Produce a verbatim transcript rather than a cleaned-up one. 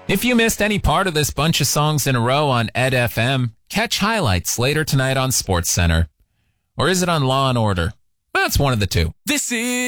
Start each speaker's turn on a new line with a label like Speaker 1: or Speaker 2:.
Speaker 1: If you missed any part of this bunch of songs in a row on Ed F M, catch highlights later tonight on SportsCenter. Or is it on Law and Order? Well, it's one of the two.
Speaker 2: This is